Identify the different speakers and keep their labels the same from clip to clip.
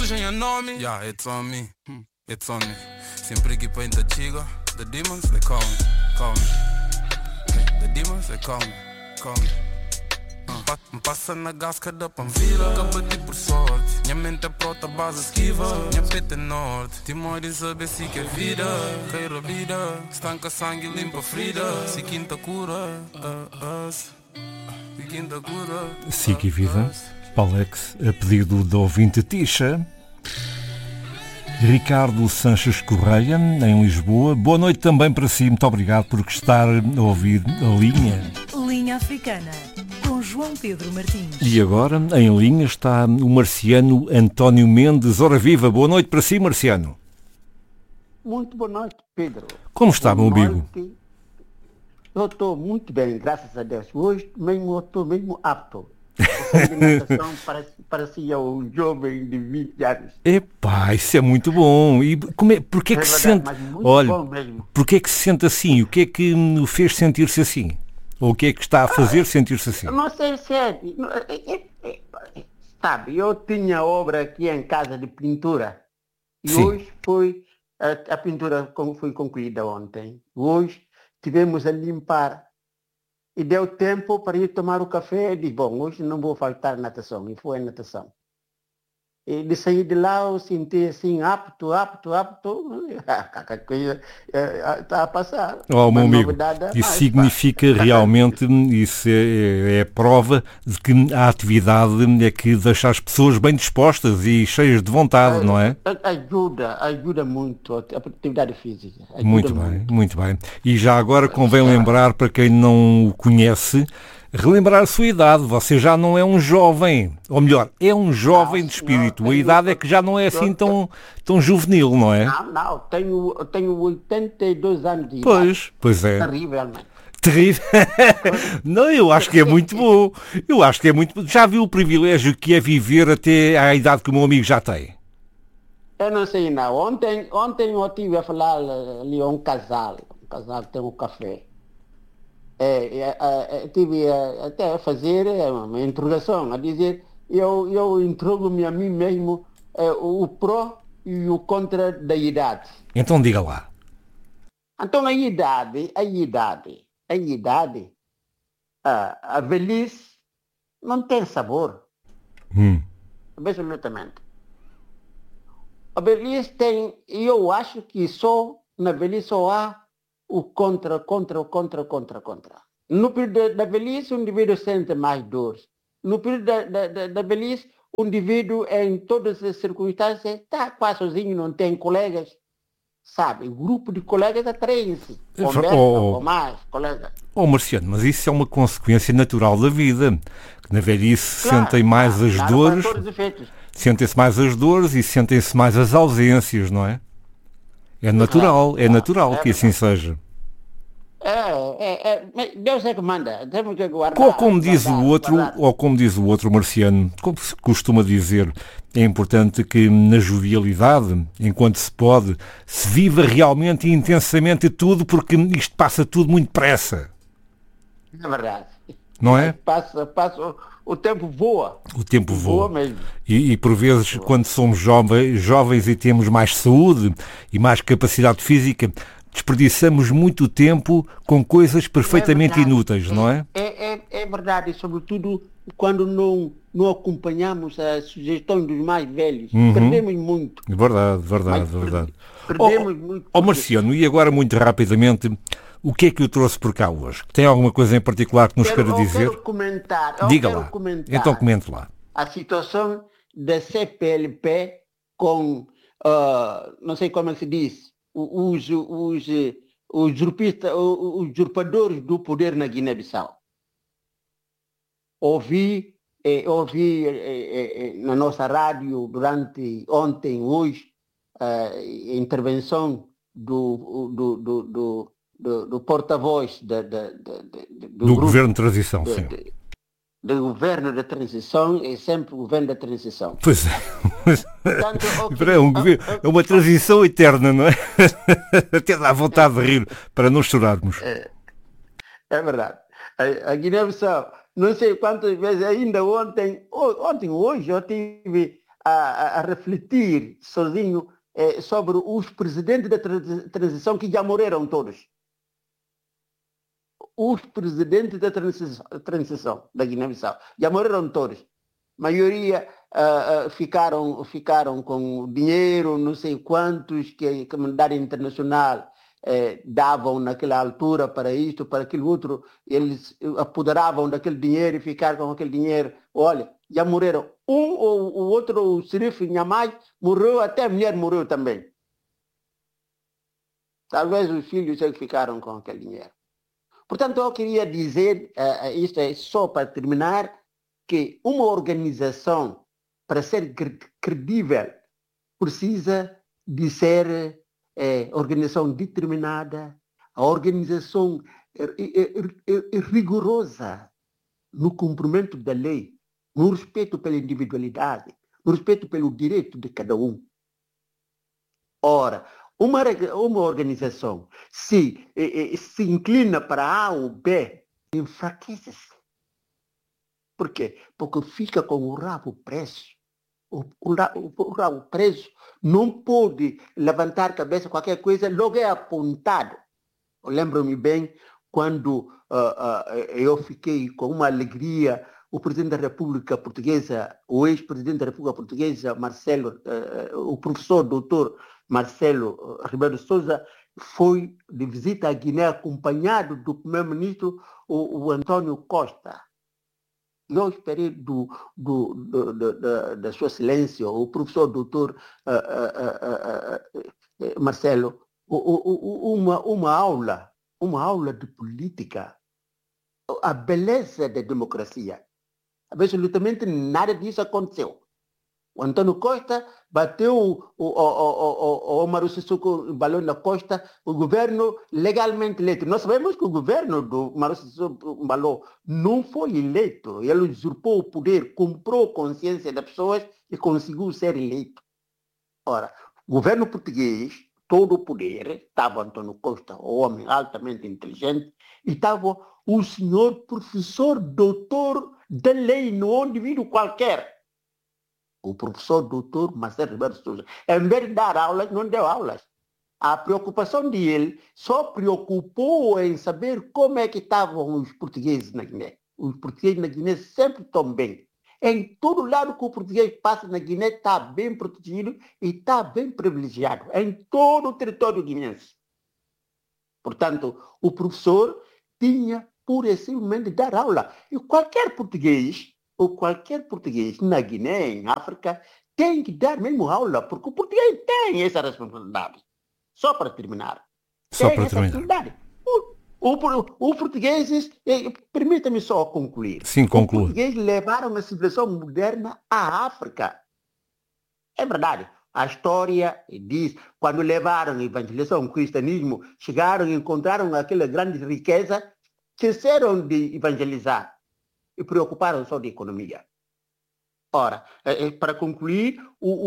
Speaker 1: sujem your know me. Yeah, it's on me. It's on me. Sempre que põe the chiga, the demons they call me. The demons they call me. Me passa na gasca da Panfila. Acaba por sorte. Minha mente é prota, base esquiva. Minha peta é norte. Timor de saber se que é vida. Cair a vida. Estanca sangue, limpa ferida. Se quinta cura. Se quinta cura.
Speaker 2: Siga e Viva. Palex, a pedido do ouvinte Tisha. Ricardo Sanches Correia, em Lisboa. Boa noite também para si. Muito obrigado por estar a ouvir a linha.
Speaker 3: Linha Africana, com João Pedro Martins.
Speaker 2: E agora, em linha, está o marciano António Mendes. Ora viva, boa noite para si, marciano.
Speaker 4: Muito boa noite, Pedro.
Speaker 2: Como está, meu amigo?
Speaker 4: Eu estou muito bem, graças a Deus. Hoje mesmo eu estou mesmo apto. A natação parecia um jovem de 20 anos.
Speaker 2: Epá, isso é muito bom. E porquê é que se sente... Olha, porquê é que se sente assim? O que é que o fez sentir-se assim? Ou o que é que está a fazer sentir-se assim?
Speaker 4: Não sei se é... Sabe, eu tinha obra aqui em casa de pintura. E sim, hoje foi... A pintura foi concluída ontem. Hoje tivemos a limpar. E deu tempo para ir tomar o café e disse, bom, hoje não vou faltar natação. E foi a natação. E de sair de lá eu senti assim, apto. A coisa está a passar.
Speaker 2: Oh, meu amigo, isso significa realmente, isso é prova de que a atividade é que deixa as pessoas bem dispostas e cheias de vontade, não é?
Speaker 4: Ajuda muito a atividade física.
Speaker 2: Muito bem. E já agora convém lembrar, para quem não o conhece, relembrar a sua idade. Você já não é um jovem, ou melhor, é um jovem de espírito. A idade é que já não é assim tão juvenil, não é?
Speaker 4: Não, tenho 82 anos de idade.
Speaker 2: Pois é.
Speaker 4: Terrivelmente.
Speaker 2: Terrível. Não, eu acho que é muito bom. Já viu o privilégio que é viver até à idade que o meu amigo já tem?
Speaker 4: Eu não sei não. Ontem eu estive a falar ali a um casal que tem um café. Tive até a fazer uma interrogação, a dizer, eu interrogo-me a mim mesmo o pró e o contra da idade.
Speaker 2: Então diga lá.
Speaker 4: Então a velhice não tem sabor. Absolutamente. A velhice tem, eu acho que na velhice só há o contra. No período da velhice, o indivíduo sente mais dor. No período da velhice, o indivíduo, em todas as circunstâncias, está quase sozinho, não tem colegas. Sabe, o grupo de colegas atraem-se. Conversa com mais colegas.
Speaker 2: Marciano, mas isso é uma consequência natural da vida. Que na velhice sentem mais as dores. Sentem-se mais as dores e sentem-se mais as ausências, não é? É natural que assim seja.
Speaker 4: Deus é que manda. Temos que guardar.
Speaker 2: Ou como diz o outro marciano, como se costuma dizer, é importante que na jovialidade, enquanto se pode, se viva realmente e intensamente tudo, porque isto passa tudo muito depressa.
Speaker 4: É verdade.
Speaker 2: Não é?
Speaker 4: Passa, o tempo voa.
Speaker 2: O tempo voa
Speaker 4: mesmo.
Speaker 2: E por vezes, quando somos jovens e temos mais saúde e mais capacidade física, desperdiçamos muito tempo com coisas perfeitamente inúteis, não é?
Speaker 4: É verdade, sobretudo quando não acompanhamos as sugestões dos mais velhos. Perdemos muito.
Speaker 2: Verdade.
Speaker 4: Perdemos muito.
Speaker 2: Marciano, e agora muito rapidamente, o que é que o trouxe por cá hoje? Tem alguma coisa em particular que nos queira dizer?
Speaker 4: Quero comentar.
Speaker 2: Diga lá. Então comente lá.
Speaker 4: A situação da CPLP com, não sei como se diz, os usurpadores do poder na Guiné-Bissau. Ouvi na nossa rádio durante ontem, hoje, a intervenção do porta-voz
Speaker 2: do governo de transição, sim.
Speaker 4: Do governo da transição, é sempre o governo da transição.
Speaker 2: Pois é. Portanto, é uma transição eterna, não é? Até dá vontade de rir, para não chorarmos.
Speaker 4: É verdade. A Guiné-Bissau, não sei quantas vezes, ainda hoje eu tive a refletir sozinho sobre os presidentes da transição que já morreram todos. Os presidentes da transição da Guiné-Bissau já morreram todos. A maioria ficaram com dinheiro, não sei quantos, que a comunidade internacional davam naquela altura para isto, para aquilo outro. Eles apoderavam daquele dinheiro e ficaram com aquele dinheiro. Olha, já morreram. Um ou o outro, o Sirif Nhamai, morreu, até a mulher morreu também. Talvez os filhos é que ficaram com aquele dinheiro. Portanto, eu queria dizer, isto é só para terminar, que uma organização, para ser credível, precisa de ser organização determinada, a organização rigorosa no cumprimento da lei, no respeito pela individualidade, no respeito pelo direito de cada um. Ora, uma organização se inclina para A ou B, enfraquece-se. Por quê? Porque fica com o rabo preso. O rabo preso não pode levantar a cabeça, qualquer coisa, logo é apontado. Eu lembro-me bem quando eu fiquei com uma alegria, o presidente da República Portuguesa, o ex-presidente da República Portuguesa, Marcelo, o professor doutor Marcelo Rebelo de Sousa, foi de visita à Guiné acompanhado do primeiro-ministro, o Antônio Costa. Eu esperei da sua excelência, o professor doutor Marcelo, uma aula de política, a beleza da democracia. Absolutamente nada disso aconteceu. O Antônio Costa bateu o Omar Sissoko Balão da Costa, o governo legalmente eleito. Nós sabemos que o governo do Omar Sissoko Balão não foi eleito. Ele usurpou o poder, comprou a consciência das pessoas e conseguiu ser eleito. Ora, o governo português, todo o poder, estava Antônio Costa, um homem altamente inteligente, e estava o senhor professor doutor da lei, não é um indivíduo qualquer. O professor doutor Marcelo Rebelo de Sousa, em vez de dar aulas, não deu aulas. A preocupação dele só preocupou em saber como é que estavam os portugueses na Guiné. Os portugueses na Guiné sempre estão bem. Em todo lado que o português passa na Guiné está bem protegido e está bem privilegiado. Em todo o território guinense. Portanto, o professor tinha pura e simplesmente dar aula. E qualquer português na Guiné, em África, tem que dar mesmo aula, porque o português tem essa responsabilidade. Só para terminar. Os portugueses, permita-me só concluir.
Speaker 2: Sim, conclua.
Speaker 4: Os portugueses levaram a civilização moderna à África. É verdade. A história diz, quando levaram a evangelização, o cristianismo, chegaram e encontraram aquela grande riqueza, esqueceram de evangelizar e preocuparam só de economia. Ora, para concluir,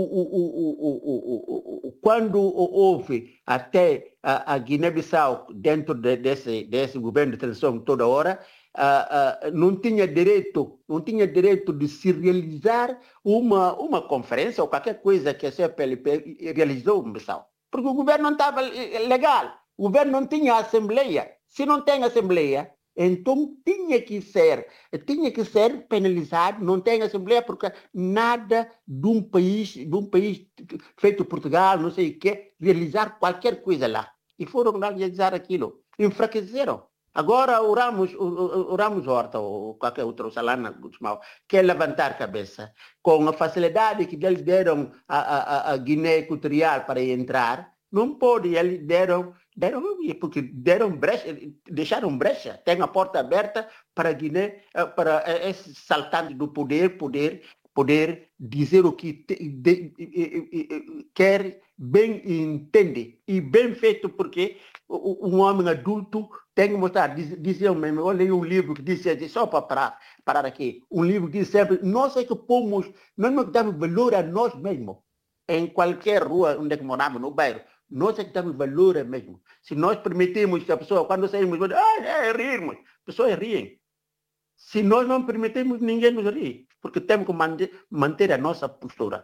Speaker 4: quando houve até a Guiné-Bissau dentro desse governo de transição toda hora, não tinha direito de se realizar uma conferência ou qualquer coisa que a CPLP realizou em Bissau. Porque o governo não estava legal, o governo não tinha assembleia. Se não tem assembleia, então tinha que ser penalizado, não tem assembleia, porque nada de um país feito Portugal, não sei o que, realizar qualquer coisa lá. E foram lá realizar aquilo. Enfraqueceram. Agora o Ramos Horta, ou qualquer outro Salana Guzmão, quer levantar a cabeça. Com a facilidade que eles deram a Guiné Equatorial para entrar, não pode, eles porque deixaram brecha, tem a porta aberta para a Guiné, para esse saltante do poder dizer o que quer, bem entende, e bem feito, porque um homem adulto tem que mostrar. Diziam mesmo, eu li um livro que disse, só para parar aqui, um livro que diz sempre, nós é que damos valor a nós mesmos, em qualquer rua onde é que moramos, no bairro. Nós é que damos valor mesmo. Se nós permitimos que a pessoa, quando saímos, rirmos, as pessoas riem. Se nós não permitimos, ninguém nos ri, porque temos que manter a nossa postura.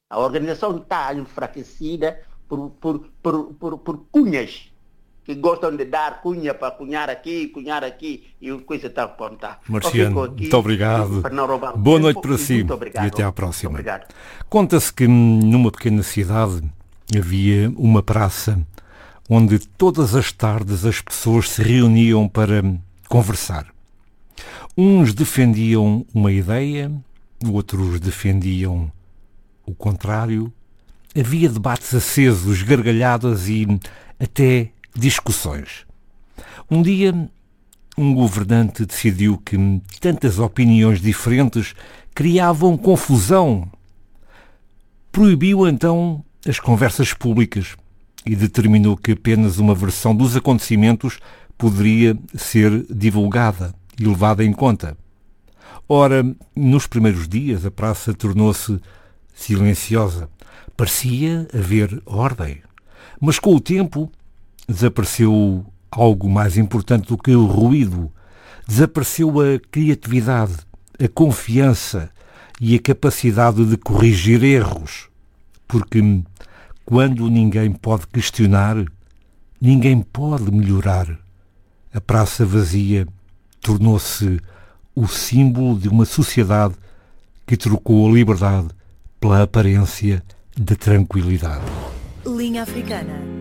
Speaker 4: A organização está enfraquecida por cunhas que gostam de dar cunha para cunhar aqui e a coisa está a apontar.
Speaker 2: Marciano, muito obrigado. Boa noite para si e até à próxima. Conta-se que numa pequena cidade havia uma praça onde todas as tardes as pessoas se reuniam para conversar. Uns defendiam uma ideia, outros defendiam o contrário. Havia debates acesos, gargalhadas e até discussões. Um dia, um governante decidiu que tantas opiniões diferentes criavam confusão. Proibiu então as conversas públicas e determinou que apenas uma versão dos acontecimentos poderia ser divulgada e levada em conta. Ora, nos primeiros dias a praça tornou-se silenciosa. Parecia haver ordem, mas com o tempo desapareceu algo mais importante do que o ruído. Desapareceu a criatividade, a confiança e a capacidade de corrigir erros. Porque quando ninguém pode questionar, ninguém pode melhorar. A praça vazia tornou-se o símbolo de uma sociedade que trocou a liberdade pela aparência de tranquilidade.
Speaker 3: Linha Africana.